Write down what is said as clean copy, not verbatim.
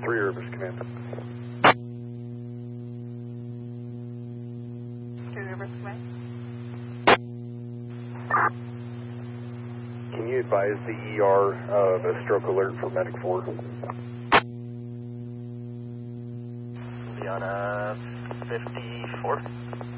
3 Rivers, command. 3 Rivers, command. Can you advise the ER of a stroke alert for Medic 4? We'll be on 54.